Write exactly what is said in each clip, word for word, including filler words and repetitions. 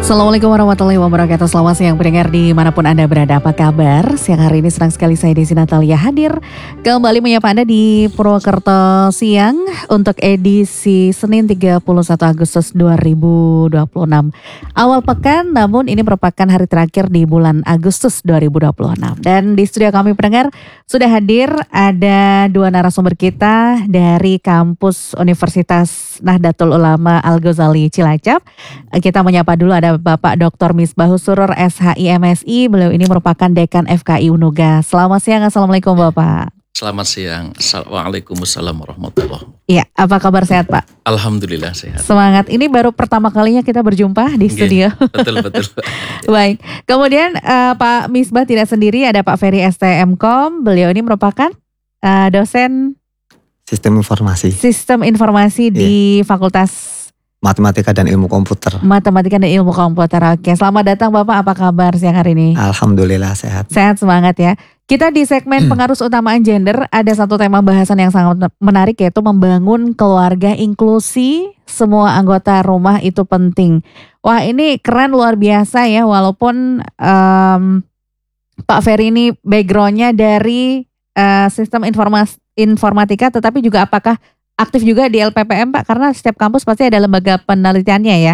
Assalamualaikum warahmatullahi wabarakatuh. Selamat siang pendengar dimanapun Anda berada. Apa kabar? Siang hari ini senang sekali saya Desi Natalia hadir kembali menyapa Anda di Purwokerto Siang untuk edisi Senin tiga puluh satu Agustus dua ribu dua puluh enam. Awal pekan, namun ini merupakan hari terakhir di bulan Agustus dua ribu dua puluh enam. Dan di studio kami pendengar sudah hadir ada dua narasumber kita dari kampus Universitas Nahdlatul Ulama Al-Ghazali Cilacap. Kita menyapa dulu ada Bapak Doktor Misbahus Surur S H I M Si. Beliau ini merupakan Dekan F K I Unuga. Selamat siang, Assalamualaikum Bapak. Selamat siang, Waalaikumsalam warahmatullahi wabarakatuh. Iya, apa kabar, sehat Pak? Alhamdulillah sehat. Semangat, ini baru pertama kalinya kita berjumpa di studio. Betul-betul. Baik, kemudian uh, Pak Misbah tidak sendiri, ada Pak Ferry S T M Kom. Beliau ini merupakan uh, dosen Sistem Informasi. Sistem Informasi di Fakultas Matematika dan Ilmu Komputer. Matematika dan Ilmu Komputer. Oke, selamat datang Bapak. Apa kabar siang hari ini? Alhamdulillah sehat. Sehat, semangat ya. Kita di segmen pengaruh utamaan gender ada satu tema bahasan yang sangat menarik, yaitu membangun keluarga inklusi. Semua anggota rumah itu penting. Wah, ini keren, luar biasa ya. Walaupun um, Pak Ferry ini backgroundnya dari uh, sistem informasi informatika, tetapi juga apakah aktif juga di L P P M Pak? Karena setiap kampus pasti ada lembaga penelitiannya ya.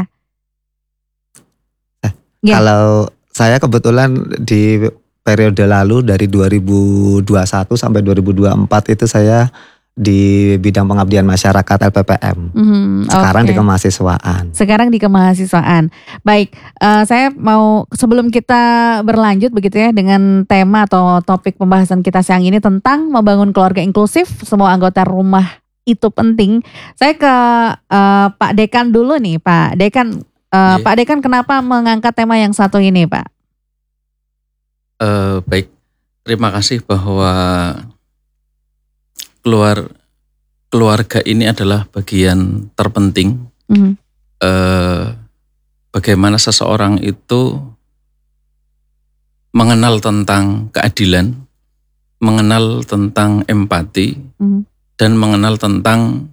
Eh, ya. Kalau saya kebetulan di periode lalu dari dua ribu dua puluh satu sampai dua ribu dua puluh empat itu saya di bidang pengabdian masyarakat L P P M. Mm-hmm, Sekarang okay. di kemahasiswaan. Sekarang di kemahasiswaan. Baik, uh, saya mau sebelum kita berlanjut begitu ya dengan tema atau topik pembahasan kita siang ini tentang membangun keluarga inklusif, semua anggota rumah itu penting. Saya ke uh, Pak Dekan dulu nih, Pak Dekan. Uh, Pak Dekan, kenapa mengangkat tema yang satu ini, Pak? Uh, baik, terima kasih bahwa keluar keluarga ini adalah bagian terpenting. Mm-hmm. Uh, bagaimana seseorang itu mengenal tentang keadilan, mengenal tentang empati. Mm-hmm. Dan mengenal tentang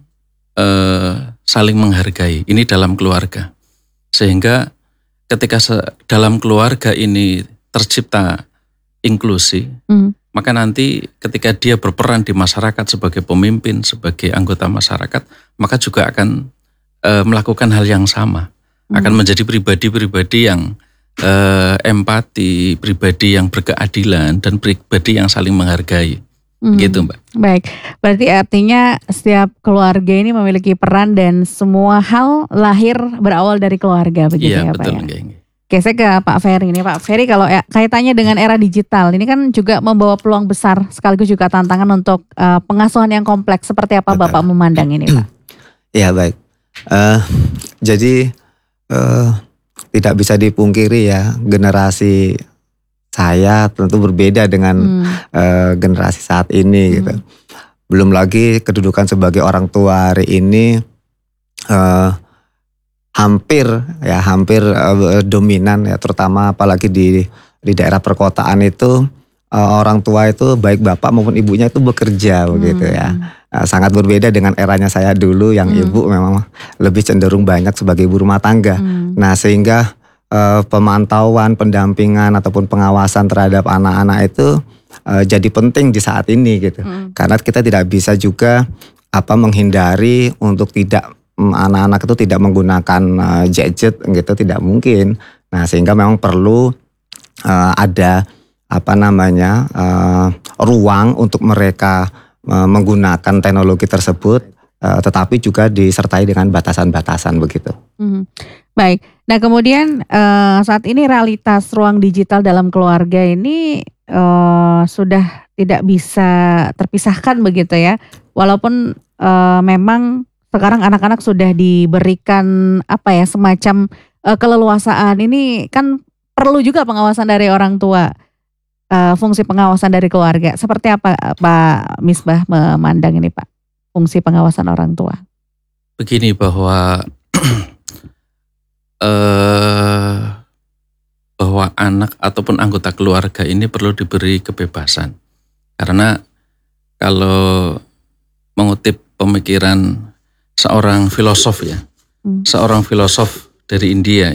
uh, saling menghargai. Ini dalam keluarga. Sehingga ketika se- dalam keluarga ini tercipta inklusi, mm. maka nanti ketika dia berperan di masyarakat sebagai pemimpin, sebagai anggota masyarakat, maka juga akan uh, melakukan hal yang sama. Mm. Akan menjadi pribadi-pribadi yang uh, empati, pribadi yang berkeadilan, dan pribadi yang saling menghargai. Hmm. Gitu Mbak. Baik, berarti artinya setiap keluarga ini memiliki peran dan semua hal lahir berawal dari keluarga begitu ya, ya betul, Pak ya. Enggak. Oke, saya ke Pak Ferry ini. Pak Ferry, kalau ya, kaitannya dengan era digital ini kan juga membawa peluang besar sekaligus juga tantangan untuk uh, pengasuhan yang kompleks. Seperti apa betul. Bapak memandang ini Pak? Ya baik, uh, jadi uh, tidak bisa dipungkiri ya, generasi saya tentu berbeda dengan hmm. uh, generasi saat ini hmm. gitu. Belum lagi kedudukan sebagai orang tua hari ini uh, hampir ya hampir uh, dominan ya, terutama apalagi di di daerah perkotaan itu uh, orang tua itu baik bapak maupun ibunya itu bekerja hmm. begitu ya. Uh, sangat berbeda dengan eranya saya dulu yang hmm. ibu memang lebih cenderung banyak sebagai ibu rumah tangga. Hmm. Nah, sehingga Uh, pemantauan, pendampingan ataupun pengawasan terhadap anak-anak itu uh, jadi penting di saat ini gitu. Mm. Karena kita tidak bisa juga apa menghindari untuk tidak um, anak-anak itu tidak menggunakan uh, gadget gitu, tidak mungkin. Nah, sehingga memang perlu uh, ada apa namanya uh, ruang untuk mereka uh, menggunakan teknologi tersebut, uh, tetapi juga disertai dengan batasan-batasan begitu. Mm. Baik, nah kemudian uh, saat ini realitas ruang digital dalam keluarga ini uh, sudah tidak bisa terpisahkan begitu ya. Walaupun uh, memang sekarang anak-anak sudah diberikan apa ya semacam uh, keleluasaan, ini kan perlu juga pengawasan dari orang tua, uh, fungsi pengawasan dari keluarga. Seperti apa Pak Misbah memandang ini Pak, fungsi pengawasan orang tua? Begini bahwa Uh, bahwa anak ataupun anggota keluarga ini perlu diberi kebebasan. Karena kalau mengutip pemikiran seorang filosof ya, hmm. seorang filosof dari India